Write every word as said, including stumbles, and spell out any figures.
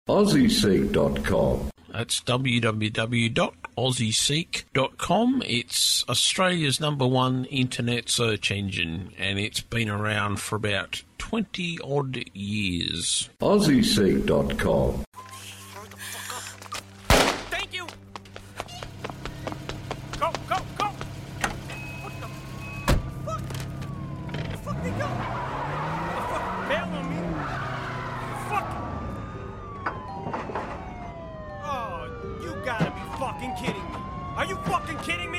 Aussie Seek dot com. That's w w w dot aussie seek dot com. It's Australia's number one internet search engine, and it's been around for about twenty odd years. Aussie Seek dot com. Thank you. Go, go, go. What the fuck? The fuck they go? The fuck bail on me? Fuck. Oh, you gotta be fucking kidding me. Are you fucking kidding me?